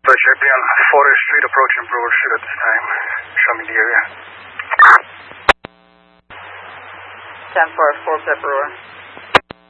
Should be on Forest Street approaching Brewer Street at this time. Show me the area. 10-4, 4 Pit Brewer.